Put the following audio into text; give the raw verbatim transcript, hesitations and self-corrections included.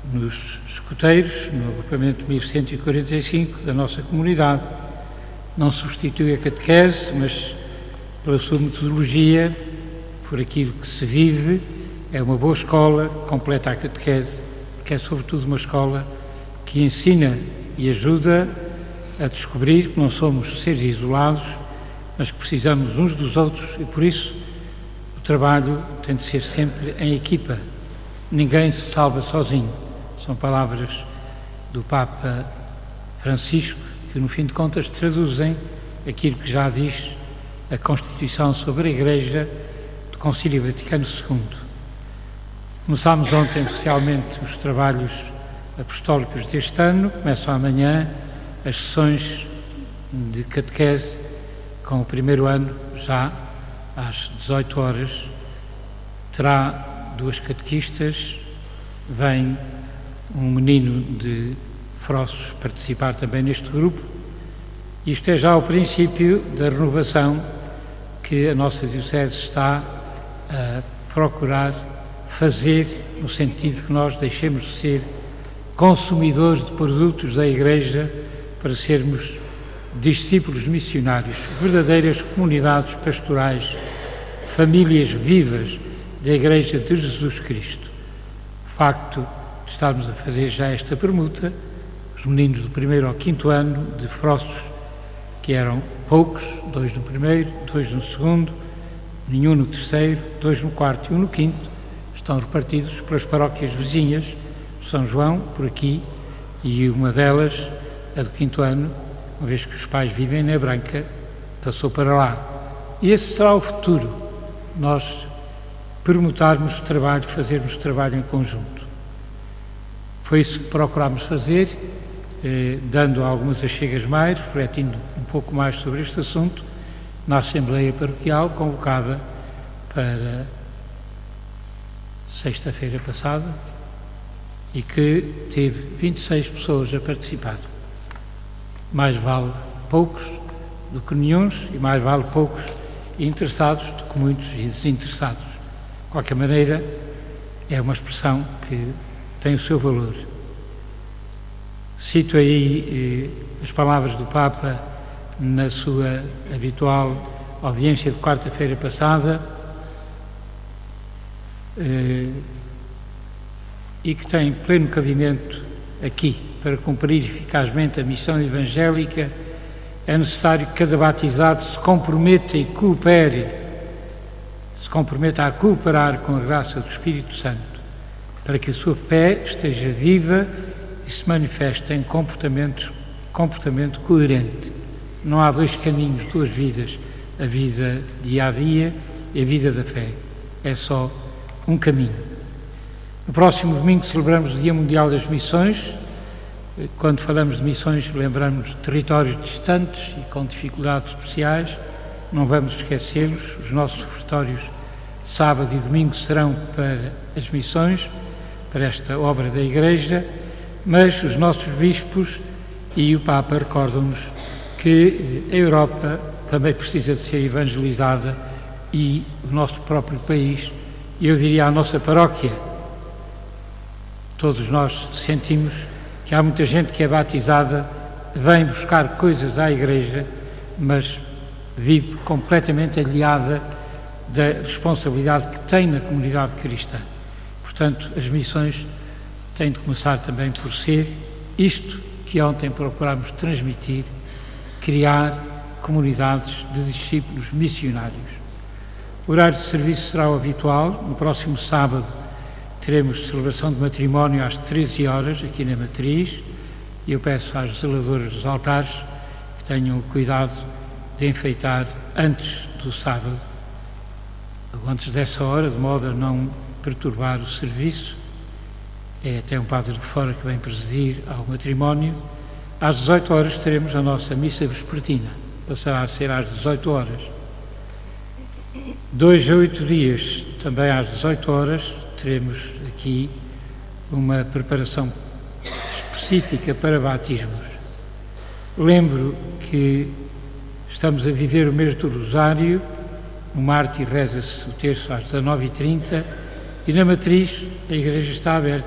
nos escuteiros, no agrupamento mil cento e quarenta e cinco da nossa comunidade. Não substitui a catequese, mas pela sua metodologia, por aquilo que se vive, é uma boa escola, completa a catequese, que é sobretudo uma escola que ensina e ajuda a descobrir que não somos seres isolados, mas que precisamos uns dos outros e por isso o trabalho tem de ser sempre em equipa. Ninguém se salva sozinho. São palavras do Papa Francisco que, no fim de contas, traduzem aquilo que já diz a Constituição sobre a Igreja do Concílio Vaticano segundo. Começámos ontem oficialmente os trabalhos apostólicos deste ano, começam amanhã as sessões de catequese com o primeiro ano, já às dezoito horas. Terá duas catequistas, vem um menino de Frossos participar também neste grupo. Isto é já o princípio da renovação que a nossa Diocese está a procurar fazer, no sentido que nós deixemos de ser consumidores de produtos da Igreja para sermos discípulos missionários, verdadeiras comunidades pastorais, famílias vivas da Igreja de Jesus Cristo. O facto de estarmos a fazer já esta permuta, os meninos do primeiro ao quinto ano de Frossos, que eram poucos, dois no primeiro, dois no segundo, nenhum no terceiro, dois no quarto e um no quinto, estão repartidos pelas paróquias vizinhas, São João, por aqui, e uma delas, a do quinto ano, uma vez que os pais vivem na Branca, passou para lá. E esse será o futuro, nós permutarmos o trabalho, fazermos trabalho em conjunto. Foi isso que procurámos fazer, eh, dando algumas achegas mais, refletindo um pouco mais sobre este assunto, na Assembleia Paroquial, convocada para sexta-feira passada, e que teve vinte e seis pessoas a participar. Mais vale poucos do que nenhuns e mais vale poucos interessados do que muitos e desinteressados. De qualquer maneira, é uma expressão que tem o seu valor. Cito aí eh, as palavras do Papa na sua habitual audiência de quarta-feira passada, eh, e que tem pleno cabimento aqui. Para cumprir eficazmente a missão evangélica, é necessário que cada batizado se comprometa e coopere, se comprometa a cooperar com a graça do Espírito Santo, para que a sua fé esteja viva e se manifeste em comportamentos, comportamento coerente. Não há dois caminhos, duas vidas, a vida dia a dia e a vida da fé. É só um caminho. No próximo domingo celebramos o Dia Mundial das Missões. Quando falamos de missões, lembramos de territórios distantes e com dificuldades especiais. Não vamos esquecê-los. Os nossos refeitórios, sábado e domingo, serão para as missões, para esta obra da Igreja, mas os nossos bispos e o Papa recordam-nos que a Europa também precisa de ser evangelizada e o nosso próprio país, e eu diria a nossa paróquia. Todos nós sentimos que há muita gente que é batizada, vem buscar coisas à Igreja, mas vive completamente aliada da responsabilidade que tem na comunidade cristã. Portanto, as missões têm de começar também por ser isto que ontem procurámos transmitir, criar comunidades de discípulos missionários. O horário de serviço será o habitual. No próximo sábado teremos celebração de matrimónio às treze horas, aqui na Matriz, e eu peço às zeladoras dos altares que tenham o cuidado de enfeitar antes do sábado, ou antes dessa hora, de modo a não perturbar o serviço. É até um padre de fora que vem presidir ao matrimónio. Às dezoito horas teremos a nossa missa vespertina, passará a ser às dezoito horas. Dois a oito dias, também às dezoito horas, teremos aqui uma preparação específica para batismos. Lembro que estamos a viver o mês do Rosário. No Mártir reza-se o terço às dezanove e trinta e na Matriz a Igreja está aberta